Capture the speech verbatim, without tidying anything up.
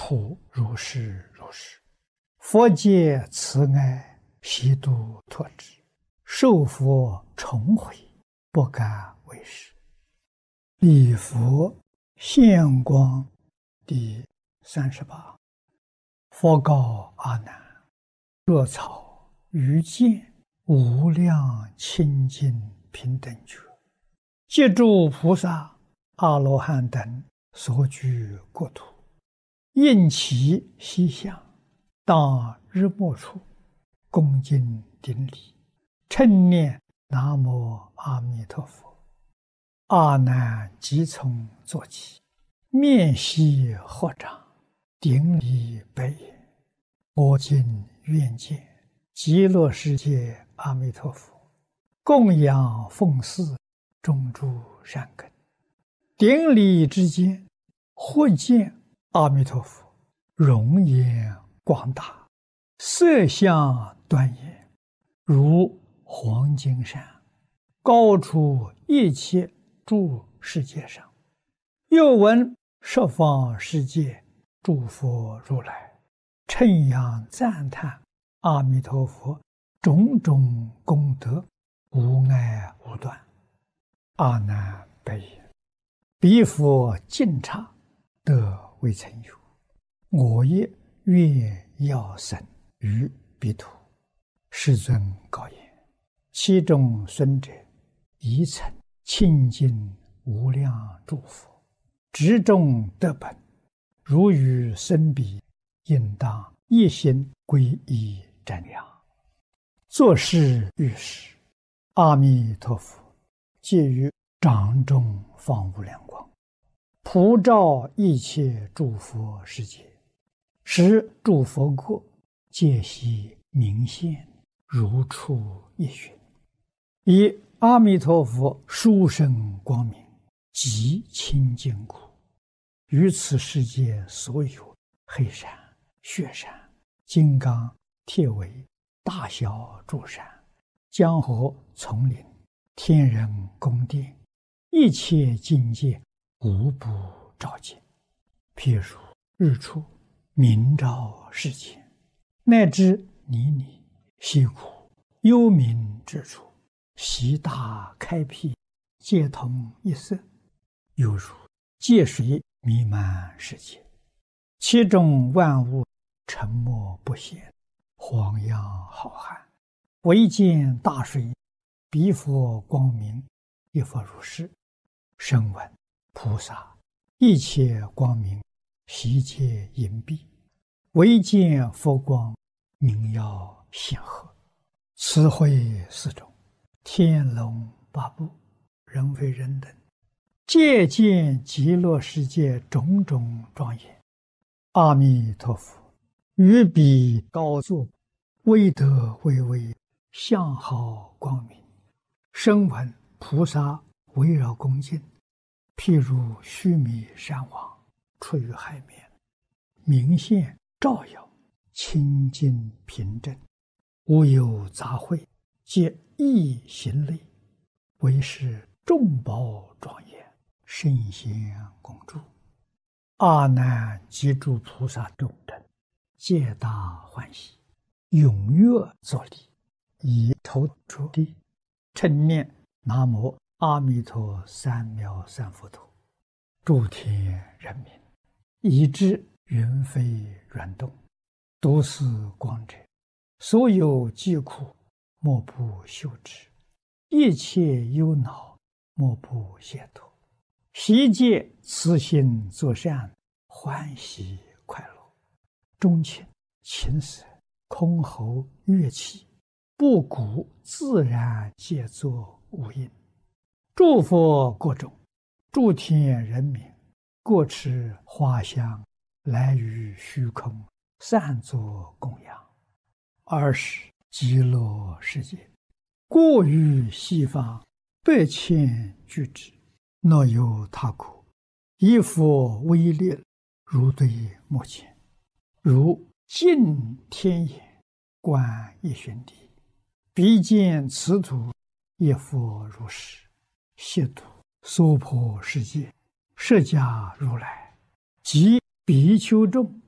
普如是如是。佛界慈爱，悉度脱之，受佛重回，不敢为是。礼佛现光第三十八。佛告阿难：若草于见无量清净平等觉，借诸菩萨、阿罗汉等所居国土，应其西向，当日没处，恭敬顶礼，称念南无阿弥陀佛。阿难即从坐起，面悉合掌，顶礼白言：我今愿见极乐世界阿弥陀佛，供养奉祀种诸善根。顶礼之间，忽见阿弥陀佛容颜广大，色相端严，如黄金山，高出一切诸世界上。又闻十方世界诸佛如来称扬赞叹阿弥陀佛种种功德，无碍无断。阿难白言：彼佛净刹，得未曾有。我也愿要生于彼土。世尊告言：其中孙者，一乘清净无量诸佛，执众得本，如与生彼，应当一心皈依瞻仰。作是遇时，阿弥陀佛借于掌中放无量光，普照一切诸佛世界，使诸佛国皆悉明现，如出一寻。以阿弥陀佛殊胜光明，极清净故，于此世界所有黑山、雪山、金刚、铁围、大小诸山、江河丛林、天人宫殿，一切境界无不照见。譬如日出明照世间，乃至泥泞溪谷幽冥之处，悉大开辟，皆同一色，犹如界水弥漫世界，其中万物沉默不显，荒洋浩瀚，唯见大水，彼佛光明，亦复如是。声闻菩萨一切光明，悉皆隐蔽，唯见佛光明耀显赫。此会四种，天龙八部、人非人等，皆见极乐世界种种庄严。阿弥陀佛于彼高坐，威德巍巍，相好光明。声闻菩萨围绕恭敬，譬如须弥山王出于海面，明现照耀，清净平正，无有杂秽，皆一行类，为是众宝庄严，圣贤恭祝。阿难及诸菩萨众等，皆大欢喜，踊跃作礼，以头着地，称念南无阿弥陀三藐三菩提。诸天人民，以知云飞软动，读此光者，所有疾苦莫不休之，一切忧恼莫不解脱。悉皆慈心作善，欢喜快乐。钟磬、琴瑟、箜篌、乐器，布谷自然皆作无应。诸佛国中，诸天人民，各持花香，来于虚空，散作供养。尔时极乐世界，过于西方百千俱胝，若有他国，以佛威力，如对目前，如镜天眼，观一旬地，彼见此土，亦复如是。悉土娑婆世界，释迦如来及比丘众